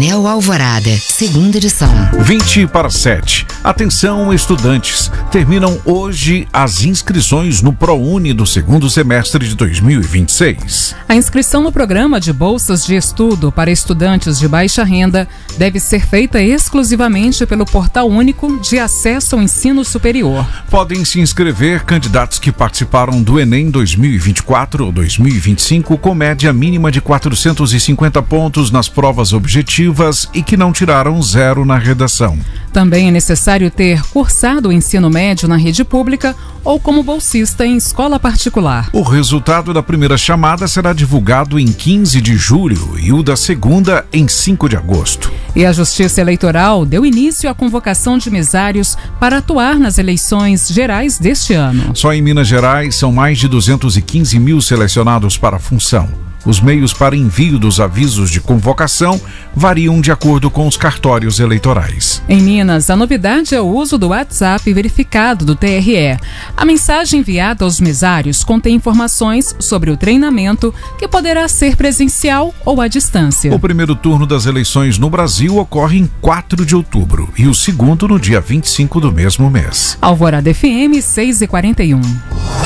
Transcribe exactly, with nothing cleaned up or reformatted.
Hotel Alvorada, segunda edição. vinte para sete. Atenção, estudantes. Terminam hoje as inscrições no ProUni do segundo semestre de dois mil e vinte e seis. A inscrição no programa de bolsas de estudo para estudantes de baixa renda deve ser feita exclusivamente pelo Portal Único de Acesso ao Ensino Superior. Podem se inscrever candidatos que participaram do Enem dois mil e vinte e quatro ou dois mil e vinte e cinco com média mínima de quatrocentos e cinquenta pontos nas provas objetivas e que não tiraram zero na redação. Também é necessário ter cursado o ensino médio na rede pública ou como bolsista em escola particular. O resultado da primeira chamada será divulgado em quinze de julho e o da segunda em cinco de agosto. E a Justiça Eleitoral deu início à convocação de mesários para atuar nas eleições gerais deste ano. Só em Minas Gerais são mais de duzentos e quinze mil selecionados para a função. Os meios para envio dos avisos de convocação variam de acordo com os cartórios eleitorais. Em Minas, a novidade é o uso do WhatsApp verificado do T R E. A mensagem enviada aos mesários contém informações sobre o treinamento, que poderá ser presencial ou à distância. O primeiro turno das eleições no Brasil ocorre em quatro de outubro e o segundo no dia vinte e cinco do mesmo mês. Alvorada F M seis e quarenta e um.